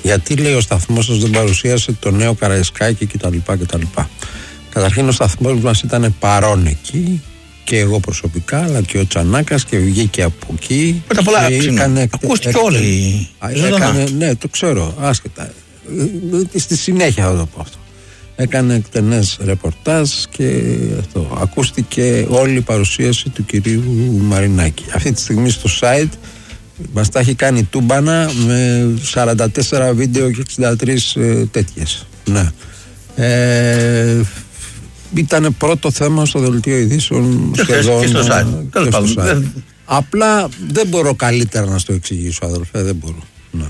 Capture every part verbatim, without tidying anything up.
Γιατί λέει ο σταθμός σας δεν παρουσίασε το νέο Καραϊσκάκη κτλ. κτλ. Καταρχήν ο σταθμός μας ήταν παρόν εκεί και εγώ προσωπικά, αλλά και ο Τσανάκας, και βγήκε από εκεί. Μετά πολλά έκανε, ακούστηκε όλοι. Έκανε, ναι, το ξέρω, άσχετα. Στη συνέχεια θα το πω αυτό. Έκανε εκτενές ρεπορτάζ και αυτό. Ακούστηκε όλη η παρουσίαση του κυρίου Μαρινάκη. Αυτή τη στιγμή στο site μας τα έχει κάνει τούμπανα με σαράντα τέσσερα βίντεο και εξήντα τρεις ε, τέτοιες. Ναι. Ε, ήταν πρώτο θέμα στο δελτίο ειδήσεων σχεδόν και στο site. Και στο site. Δεν... Απλά δεν μπορώ καλύτερα να στο εξηγήσω, αδελφέ, δεν μπορώ. Ναι.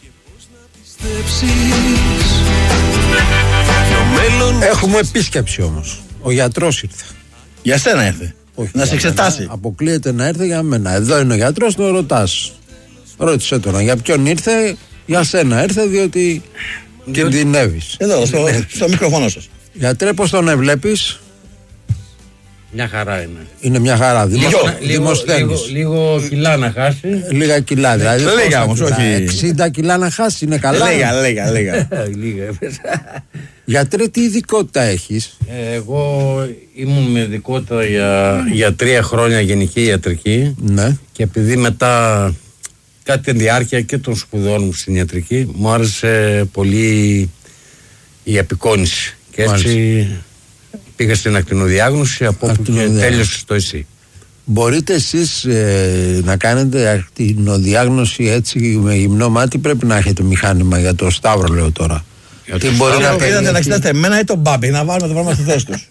Έχουμε επίσκεψη όμως. Ο γιατρός ήρθε. Για σένα ήρθε. Όχι, να σε εξετάσει. Μένα, αποκλείεται να έρθει για μένα. Εδώ είναι ο γιατρός, τον ρωτάς. Ρώτησε τώρα για ποιον ήρθε. Για σένα ήρθε, διότι κινδυνεύεις. Εδώ, στο, στο μικρόφωνο σας. Γιατρέ, πώς τον έβλεπεις? Μια χαρά είναι. Είναι μια χαρά. Λίγο, λίγο, λίγο, λίγο κιλά να χάσει. Λίγα κιλά, δηλαδή. Λίγα όμως, όχι. εξήντα κιλά να χάσει, είναι καλά. Λίγα, λίγα, λίγα. Γιατρέ, τι ειδικότητα έχεις? Εγώ ήμουν με ειδικότητα για, για τρία χρόνια γενική ιατρική. Ναι. Και επειδή μετά κάτι τη διάρκεια και των σπουδών μου στην ιατρική μου άρεσε πολύ η απεικόνηση. Και έτσι Μάλιστα. πήγα στην ακτινοδιάγνωση από όπου και τέλειωσε το ΕΣΥ. Μπορείτε εσείς ε, να κάνετε ακτινοδιάγνωση έτσι με γυμνό μάτι? Πρέπει να έχετε μηχάνημα για το Σταύρο, λέω τώρα. Για Τι μπορεί να κάνετε? Να κοιτάτε εμένα ή τον Μπάμπη, να βάλουμε το πράγμα στη θέση τους.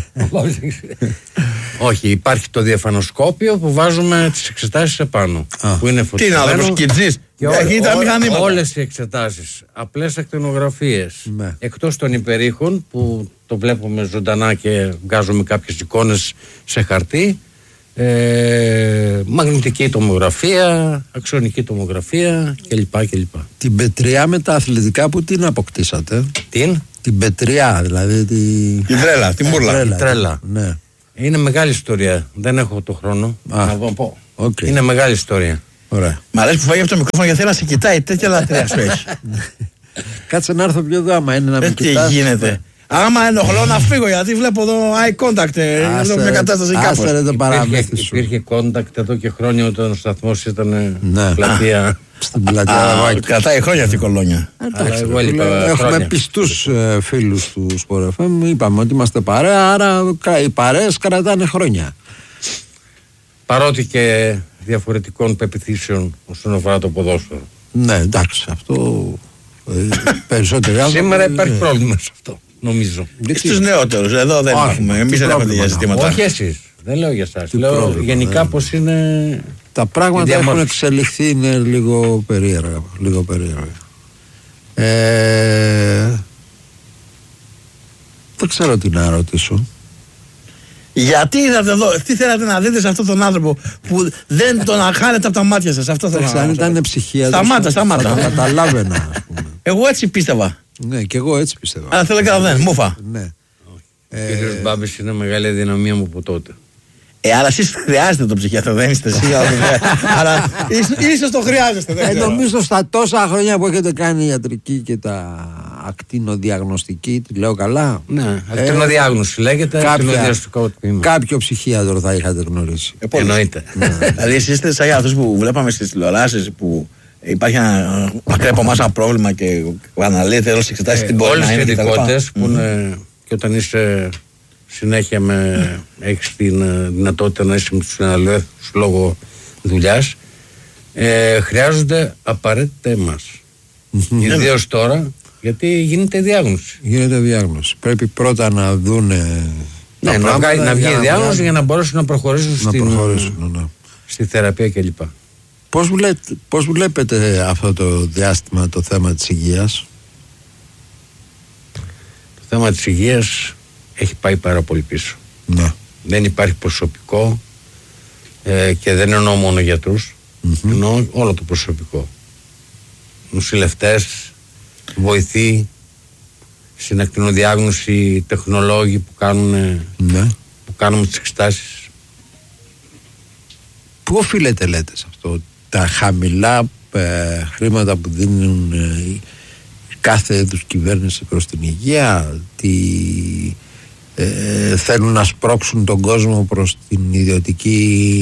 Όχι, υπάρχει το διαφανοσκόπιο που βάζουμε τις εξετάσεις επάνω. Που είναι τι είναι άλλο, σκιτζής? Όλες οι εξετάσεις, απλές ακτινογραφίες, ναι. Εκτός των υπερήχων που το βλέπουμε ζωντανά και βγάζουμε κάποιες εικόνες σε χαρτί, ε, μαγνητική τομογραφία, αξονική τομογραφία κλπ. κλπ. Την πετριά με τα αθλητικά που την αποκτήσατε? Την? Την πετριά, δηλαδή τη... την τρέλα, την μπουρλα. Τρέλα, τρέλα. Ναι. Είναι μεγάλη ιστορία, δεν έχω το χρόνο Α, να πω. Okay. Είναι μεγάλη ιστορία. Ωραία. Μ' αρέσει που φάγει από το μικρόφωνο γιατί θέλει να σε κοιτάει, τέτοια λατρεία σου έχει. Κάτσε να έρθω πιο εδώ άμα είναι να με κοιτάς. Τι γίνεται? Άμα ενοχλώ να φύγω, γιατί βλέπω εδώ eye contact. Εδώ μια κατάσταση κάπως. Υπήρχε, υπήρχε contact εδώ και χρόνια όταν ο σταθμός ήταν ναι. πλατεία. Στην πλατεία Λαβάκη. Κρατάει χρόνια αυτή η κολόνια. Έχουμε πιστούς φίλους του Sport εφ εμ. Είπαμε ότι είμαστε παρέα, άρα οι παρέες κρατάνε χρόνια. Παρότι και διαφορετικών πεποιθήσεων όσον αφορά το ποδόσφαιρο. Ναι, εντάξει, αυτό περισσότεροι άνθρωποι. Σήμερα υπάρχει πρόβλημα σε αυτό. Νομίζω. Στους νεότερους, εδώ δεν Όχι, έχουμε. Εμείς δεν έχουμε τέτοια ζητήματα. Όχι εσείς. Δεν λέω για εσάς. Λέω πρόβλημα, γενικά ναι. Πως είναι. Τα πράγματα έχουν εξελιχθεί, είναι λίγο περίεργα. Λίγο περίεργα. Ε, δεν ξέρω τι να ρωτήσω. Γιατί είδατε εδώ, τι θέλατε να δείτε σε αυτόν τον άνθρωπο που δεν τον αχάνετε από τα μάτια σας? Αυτό θέλω να ρωτήσω. Αν ήταν ψυχία. Σταμάτα, σταμάτα. Θα καταλάβαινα, ας πούμε. Εγώ έτσι πίστευα. Ναι, και εγώ έτσι πίστευα. Αλλά θέλω και να δεν, μούφα. Ναι. Ο κύριος Μπάμπης είναι μεγάλη δυναμία μου από τότε. Ε, αλλά εσείς χρειάζεται το ψυχιατρό, δεν είστε εσύ. Αλλά ίσως το χρειάζεστε. Ε, νομίζω στα τόσα χρόνια που έχετε κάνει ιατρική και τα ακτινοδιαγνωστική, τη λέω καλά. Ναι, ακτινοδιάγνωση λέγεται. Κάποιο ψυχίατρο θα είχατε γνωρίσει. Εννοείται. Δηλαδή εσείς είστε σαν αυτούς που βλέπαμε στις τηλεοράσεις που υπάρχει ένα μακριά από εμάς ένα πρόβλημα και αναλύεται όλες τις εξετάσεις την μπορεί να είναι. Όλες οι ειδικότητες που είναι και όταν είσαι συνέχεια με, έχεις την δυνατότητα να είσαι με τους συναλληλεύθερους λόγω δουλειάς, ε, χρειάζονται απαραίτητα εμάς. Ιδίως τώρα, γιατί γίνεται διάγνωση. Γίνεται διάγνωση. Πρέπει πρώτα να δούνε. Ναι, να, βγα, να βγει η διάγνωση για να μπορέσουν να προχωρήσουν, να στην, προχωρήσουν ναι. στη θεραπεία κλπ. Πώς, βλέπετε, πώς βλέπετε αυτό το διάστημα το θέμα της υγείας? Το θέμα της υγείας έχει πάει πάρα πολύ πίσω. Ναι. Δεν υπάρχει προσωπικό ε, και δεν εννοώ μόνο γιατρούς, mm-hmm. εννοώ όλο το προσωπικό. Νοσηλευτές, βοηθοί, στην ακτινοδιάγνωση, τεχνολόγοι που κάνουν, ναι. που κάνουν τις εξετάσεις. Πού οφείλεται λέτε σε αυτό? Τα χαμηλά ε, χρήματα που δίνουν ε, κάθε είδους κυβέρνηση προς την υγεία, τι ε, θέλουν να σπρώξουν τον κόσμο προς την ιδιωτική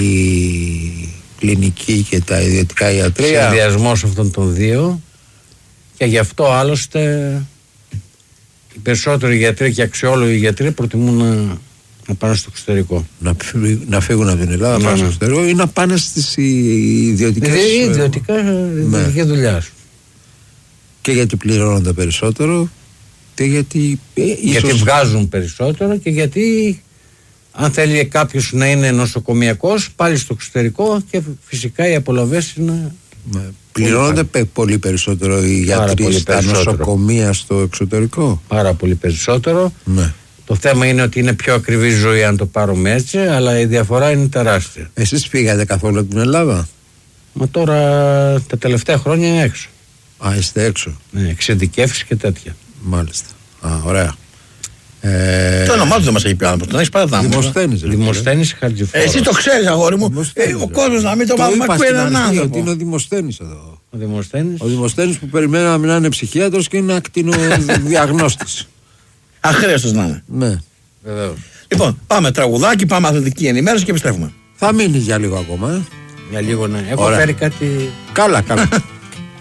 κλινική και τα ιδιωτικά ιατρεία. Συνδυασμός αυτών των δύο, και γι' αυτό άλλωστε οι περισσότεροι γιατροί και αξιόλογοι γιατροί προτιμούν να, να πάνε στο εξωτερικό. Να, να φύγουν από την Ελλάδα, να πάνε στο εξωτερικό ή να πάνε στις ιδιωτικές ιδιωτικά ναι. δουλειά σου. Και γιατί πληρώνονται περισσότερο και γιατί ε, γιατί ίσως... βγάζουν περισσότερο και γιατί αν θέλει κάποιος να είναι νοσοκομιακός πάλι στο εξωτερικό και φυσικά οι απολαβές είναι... Ναι. Πληρώνονται πολύ, πολύ περισσότερο οι γιατροί στα νοσοκομεία στο εξωτερικό. Πάρα πολύ περισσότερο. Ναι. Το θέμα είναι ότι είναι πιο ακριβή ζωή αν το πάρουμε έτσι, αλλά η διαφορά είναι τεράστια. Εσείς φύγατε καθόλου από την Ελλάδα? Μα τώρα τα τελευταία χρόνια είναι έξω. Α, είστε έξω. Ναι, εξειδικεύσεις και τέτοια. Μάλιστα. Α, ωραία. Ε... Το όνομά του δεν μας έχει πει άνθρωπος, τον έχεις παραδάμει. Δημοσθένης. Δημοσθένης Χατζηφόρος. Εσύ το ξέρεις, αγόρι μου. Ε, ο κόσμος να μην το μάθει, μα ακούει έναν άνθρωπο. Ότι είναι ο Δημοσθένης εδώ. Ο Δημοσθένης. Ο Δημοσθένης που περιμέναμε να είναι ψυχίατρος και είναι ακτινοδιαγνώστης. Αχρέωστος να είναι. Ναι. Βεβαίως. Λοιπόν, πάμε τραγουδάκι, πάμε αθλητική ενημέρωση και επιστρέφουμε. Θα μείνει για λίγο ακόμα. Ε. Για λίγο, ναι. Έχω φέρει κάτι. Καλά, καλά.